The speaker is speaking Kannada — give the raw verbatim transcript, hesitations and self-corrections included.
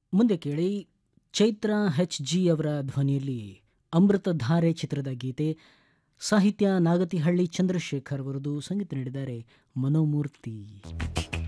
ಮುಂದೆ ಕೇಳಿ ಚೈತ್ರ ಎಚ್ ಜಿ ಅವರ ಧ್ವನಿಯಲ್ಲಿ ಅಮೃತಧಾರೆ ಚಿತ್ರದ ಗೀತೆ. ಸಾಹಿತ್ಯ ನಾಗತಿಹಳ್ಳಿ ಚಂದ್ರಶೇಖರ್ ಅವರದು, ಸಂಗೀತ ನೀಡಿದ್ದಾರೆ ಮನೋಮೂರ್ತಿ.